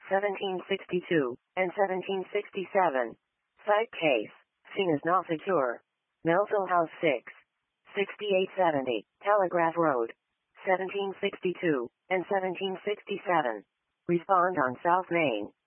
1762, and 1767. Site case, seen as not secure. Melville House 6. 6870, Telegraph Road. 1762, and 1767. Respond on South Main.